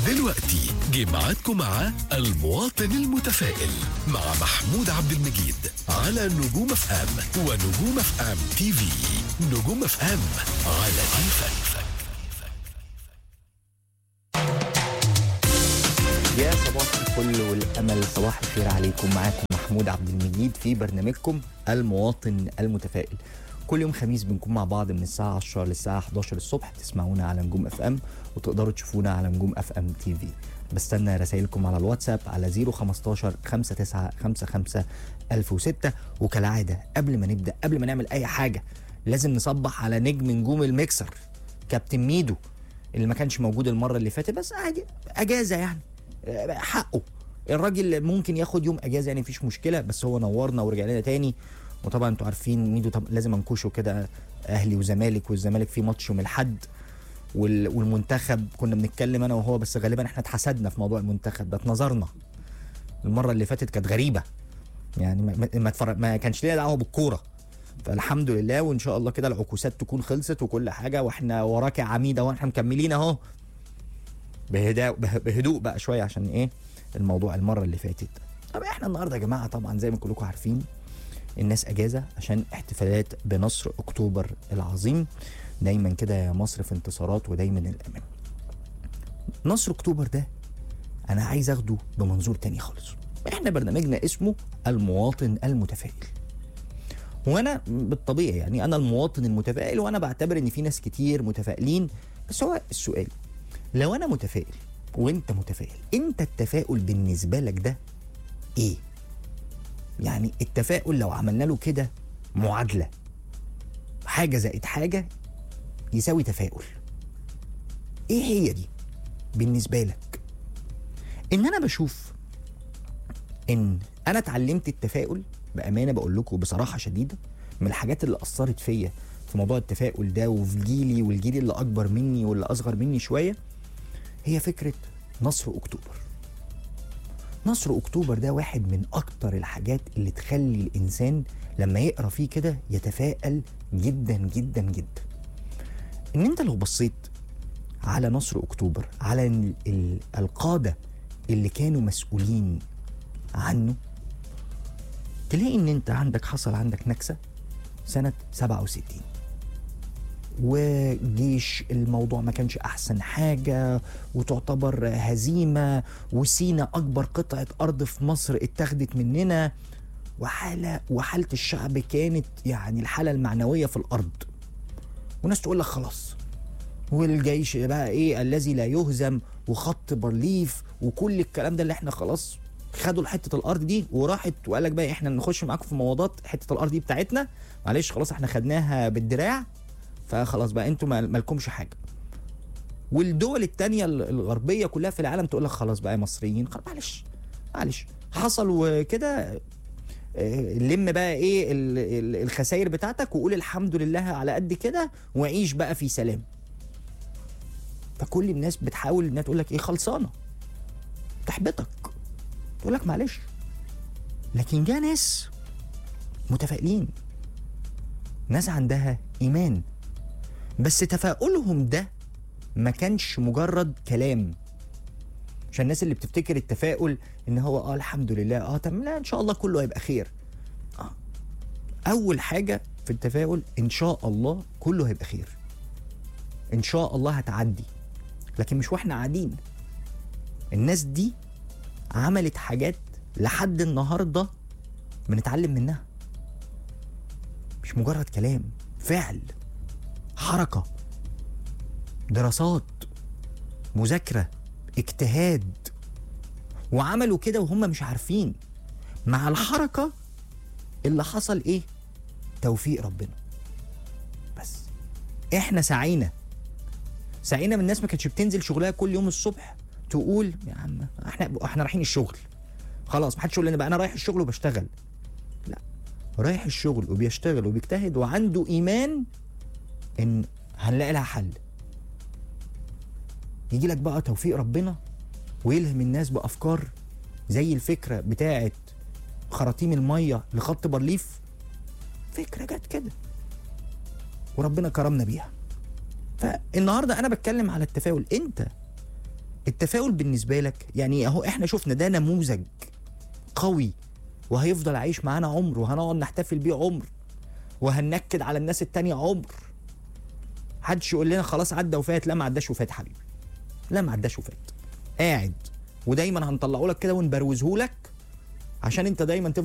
دلوقتي جمعتكم مع المواطن المتفائل مع محمود عبد المجيد على نجوم اف ام ونجوم اف ام تي في. نجوم اف ام على كيفك. يا صباح الفل والامل، صباح الخير عليكم. معاكم محمود عبد المجيد في برنامجكم المواطن المتفائل. كل يوم خميس بنكون مع بعض من الساعه 10 للساعه 11 الصبح. تسمعونا على نجوم اف ام وتقدروا تشوفونا على نجوم اف ام تي في. بستنى رسائلكم على الواتساب على 015 5955 1006. وكالعاده قبل ما نبدا، قبل ما نعمل اي حاجه، لازم نصبح على نجم نجوم الميكسر كابتن ميدو اللي ما كانش موجود المره اللي فاتت، بس عادي اجازه يعني حقه. الراجل ممكن ياخد يوم اجازه يعني مفيش مشكله، بس هو نورنا ورجع لنا تاني. وطبعا انتوا عارفين ميدو لازم انكشه كده، اهلي وزمالك، والزمالك فيه ماتش يوم الاحد، والمنتخب كنا بنتكلم انا وهو، بس غالبا احنا اتحسدنا في موضوع المنتخب ده. اتنظرنا المره اللي فاتت كانت غريبه يعني، ما كانش لينا دعوه بالكوره. فالحمد لله، وان شاء الله كده العكوسات تكون خلصت وكل حاجه، واحنا وراك يا عميده واحنا مكملين اهو بهدوء بقى شويه. عشان ايه الموضوع المره اللي فاتت؟ طب احنا النهارده يا جماعه طبعا زي ما كلكم عارفين الناس اجازه عشان احتفالات بنصر اكتوبر العظيم. دايما كده يا مصر في انتصارات ودايما الامان. نصر اكتوبر ده انا عايز اخده بمنظور تاني خالص. احنا برنامجنا اسمه المواطن المتفائل، وانا بالطبيعي يعني انا المواطن المتفائل، وانا بعتبر ان في ناس كتير متفائلين. بس هو السؤال، لو انا متفائل وانت متفائل، انت التفاؤل بالنسبه لك ده ايه؟ يعني التفاؤل لو عملنا له كده معادله، حاجه زائد حاجه يساوي تفاؤل، ايه هي دي بالنسبه لك؟ ان انا بشوف ان انا اتعلمت التفاؤل بامانه، بقول لكم بصراحه شديده، من الحاجات اللي اثرت فيا في موضوع التفاؤل ده، وفي جيلي والجيل اللي اكبر مني واللي اصغر مني شويه، هي فكره نصر اكتوبر. نصر اكتوبر ده واحد من اكتر الحاجات اللي تخلي الانسان لما يقرا فيه كده يتفائل جدا جدا جدا. ان انت لو بصيت على نصر اكتوبر، على القاده اللي كانوا مسؤولين عنه، تلاقي ان انت حصل عندك نكسه سنه 67، وجيش الموضوع ما كانش احسن حاجه، وتعتبر هزيمه، وسينا اكبر قطعه ارض في مصر اتاخدت مننا، وحاله الشعب كانت يعني الحاله المعنويه في الارض. وناس تقول لك خلاص، والجيش بقى ايه الذي لا يهزم، وخط بارليف، وكل الكلام ده اللي احنا خلاص خدوا حته الارض دي وراحت، وقال لك بقى احنا نخش معاكم في مواضات حته الارض دي بتاعتنا، معلش خلاص احنا خدناها بالدراع، فخلاص بقى انتوا مالكمش حاجه. والدول التانية الغربيه كلها في العالم تقول لك خلاص بقى يا مصريين، معلش حصل وكده، لم بقى ايه الخسائر بتاعتك، وقول الحمد لله على قد كده، وعيش بقى في سلام. فكل الناس بتحاول انها تقول لك ايه خلصانه، تحبطك، تقول لك معلش. لكن جاء ناس متفائلين، ناس عندها ايمان، بس تفاؤلهم ده ما كانش مجرد كلام. عشان الناس اللي بتفتكر التفاؤل ان هو الحمد لله تمام، لا ان شاء الله كله هيبقى خير. اول حاجه في التفاؤل ان شاء الله كله هيبقى خير، ان شاء الله هتعدي. لكن مش واحنا قاعدين، الناس دي عملت حاجات لحد النهارده بنتعلم منها، مش مجرد كلام، فعل، حركه، دراسات، مذاكره، اجتهاد. وعملوا كده وهم مش عارفين. مع الحركه اللي حصل ايه؟ توفيق ربنا. بس احنا سعينا من الناس ما كانتش بتنزل شغلها كل يوم الصبح تقول يا عم احنا رايحين الشغل، خلاص ما حدش يقول لنا بقى انا رايح الشغل وبشتغل. لا، رايح الشغل وبيشتغل وبيجتهد وعنده ايمان ان هنلاقي لها حل. يجي لك بقى توفيق ربنا ويلهم الناس بافكار زي الفكره بتاعه خراطيم الميه لخط بارليف. فكره جت كده وربنا كرمنا بيها. فالنهارده انا بتكلم على التفاؤل. انت التفاؤل بالنسبه لك يعني اهو احنا شفنا ده نموذج قوي وهيفضل عايش معانا عمر، وهنقعد نحتفل بيه عمر، وهننكد على الناس التانية عمر. محدش يقول لنا خلاص عدى وفات، لا ما عداش وفات حبيبي، لا ما عداش وفات، قاعد ودايما هنطلعه لك كده ونبروزه لك عشان انت دايما